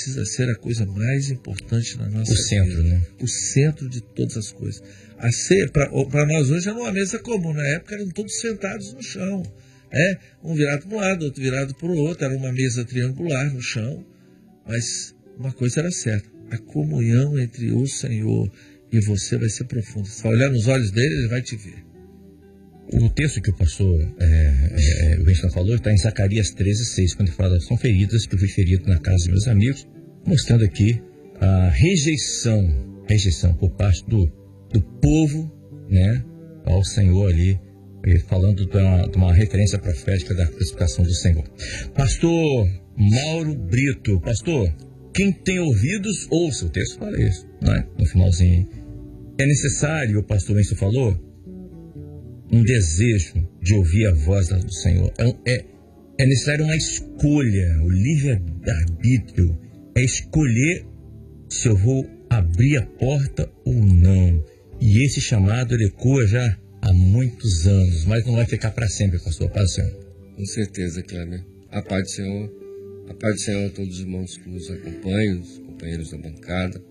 precisa ser a coisa mais importante na nossa vida. O centro, né? O centro de todas as coisas. A ceia, para nós hoje, é uma mesa comum. Na época eram todos sentados no chão. Um virado para um lado, outro virado para o outro. Era uma mesa triangular no chão. Mas uma coisa era certa. A comunhão entre o Senhor e você vai ser profunda. Se olhar nos olhos dele, ele vai te ver. O texto que o pastor Winston falou está em Zacarias 13:6, quando ele fala: são feridas que eu fui ferido na casa dos meus amigos, mostrando aqui a rejeição por parte do povo, né, ao Senhor ali, falando de uma referência profética da crucificação do Senhor. Pastor Mauro Brito, pastor, quem tem ouvidos, ouça. O texto fala isso, né? No finalzinho. É necessário, o pastor Winston falou, um desejo de ouvir a voz do Senhor. É necessário uma escolha, o livre-arbítrio. É escolher se eu vou abrir a porta ou não. E esse chamado ele ecoa já há muitos anos, mas não vai ficar para sempre, pastor. Paz do Senhor. Com certeza, Cleber. A paz do Senhor. A paz do Senhor a todos os irmãos que nos acompanham, os companheiros da bancada.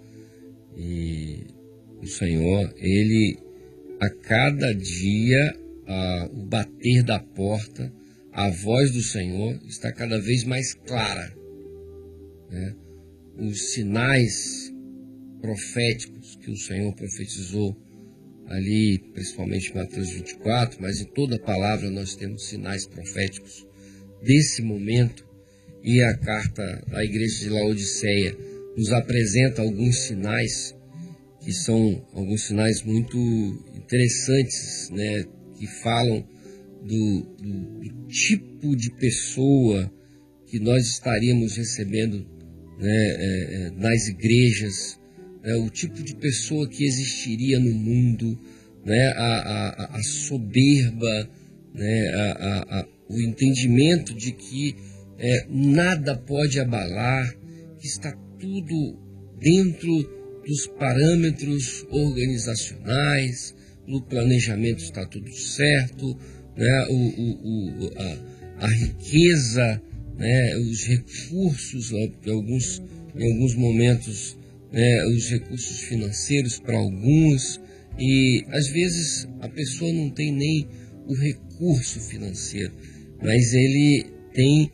E o Senhor, Ele, a cada dia, o bater da porta, a voz do Senhor está cada vez mais clara, né? Os sinais proféticos que o Senhor profetizou ali, principalmente em Mateus 24, mas em toda a palavra nós temos sinais proféticos desse momento. E a carta da igreja de Laodiceia nos apresenta alguns sinais, que são alguns sinais muito interessantes, né, que falam do tipo de pessoa que nós estaríamos recebendo, né, nas igrejas, né, o tipo de pessoa que existiria no mundo, né, a soberba, né, o entendimento de que nada pode abalar, que está tudo dentro dos parâmetros organizacionais, no planejamento está tudo certo, né? A riqueza, né? Os recursos, em alguns momentos, né? Os recursos financeiros para alguns, e às vezes a pessoa não tem nem o recurso financeiro, mas ele tem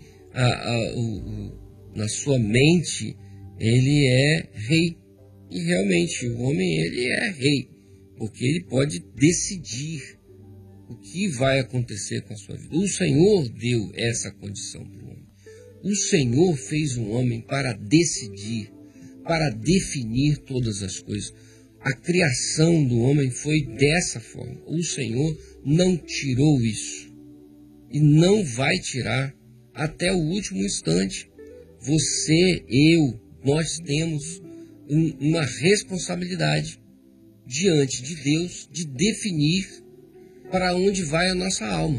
na sua mente, ele é rei. E realmente o homem, ele é rei, porque ele pode decidir o que vai acontecer com a sua vida. O Senhor deu essa condição para o homem. O Senhor fez um homem para decidir, para definir todas as coisas. A criação do homem foi dessa forma. O Senhor não tirou isso e não vai tirar até o último instante. Você, eu, nós temos uma responsabilidade diante de Deus de definir para onde vai a nossa alma.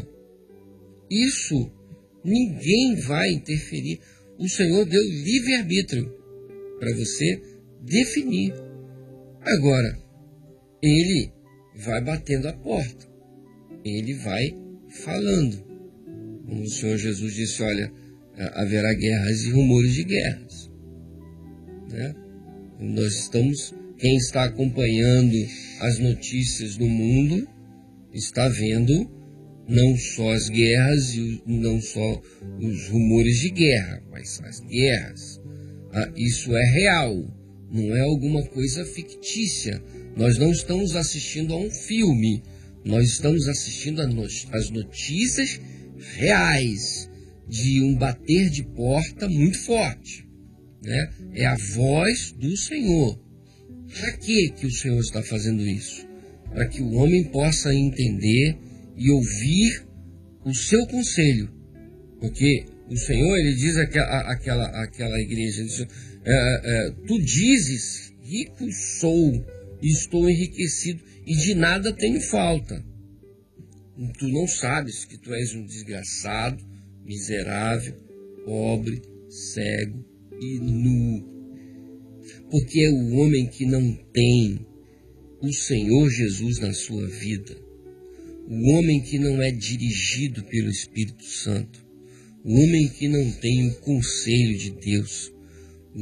Isso ninguém vai interferir. O Senhor deu livre-arbítrio para você definir. Agora, Ele vai batendo a porta. Ele vai falando. Como o Senhor Jesus disse, olha, haverá guerras e rumores de guerras, né? Nós estamos, quem está acompanhando as notícias do mundo, está vendo não só as guerras e não só os rumores de guerra, mas as guerras. Isso é real, não é alguma coisa fictícia. Nós não estamos assistindo a um filme, nós estamos assistindo às notícias reais de um bater de porta muito forte, né? É a voz do Senhor. Para que o Senhor está fazendo isso? Para que o homem possa entender e ouvir o seu conselho. Porque o Senhor, ele diz àquela igreja, ele diz, tu dizes, rico sou, estou enriquecido e de nada tenho falta. Tu não sabes que tu és um desgraçado, miserável, pobre, cego e nu. Porque é o homem que não tem o Senhor Jesus na sua vida, o homem que não é dirigido pelo Espírito Santo, o homem que não tem o conselho de Deus,